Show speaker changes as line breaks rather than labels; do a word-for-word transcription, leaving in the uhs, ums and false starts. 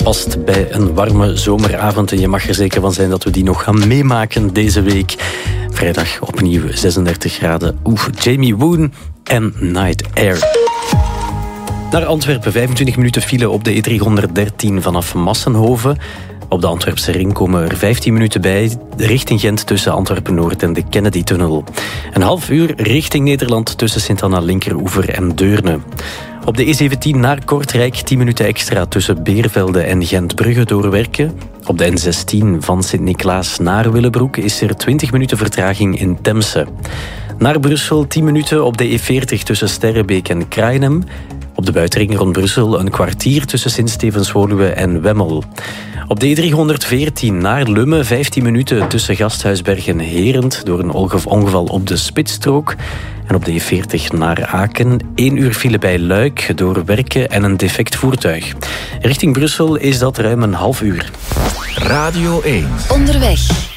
past bij een warme zomeravond. En je mag er zeker van zijn dat we die nog gaan meemaken deze week. Vrijdag opnieuw zesendertig graden. Oeh, Jamie Woon en Night Air. Naar Antwerpen, vijfentwintig minuten file op de E driehonderddertien vanaf Massenhoven. Op de Antwerpse ring komen er vijftien minuten bij, richting Gent tussen Antwerpen-Noord en de Kennedy-tunnel. Een half uur richting Nederland tussen Sint-Anna-Linkeroever en Deurne. Op de E zeventien naar Kortrijk tien minuten extra tussen Beervelde en Gent-Brugge doorwerken. Op de N zestien van Sint-Niklaas naar Willebroek is er twintig minuten vertraging in Temse. Naar Brussel tien minuten op de E veertig tussen Sterrebeek en Kraaienhem. Op de buitenring rond Brussel een kwartier tussen Sint-Stevens-Woluwe en Wemmel. Op de E driehonderdveertien naar Lummen vijftien minuten tussen Gasthuisberg en Herent door een ongeval op de Spitsstrook. En op de E veertig naar Aken één uur file bij Luik door werken en een defect voertuig. Richting Brussel is dat ruim een half uur.
Radio één.
Onderweg.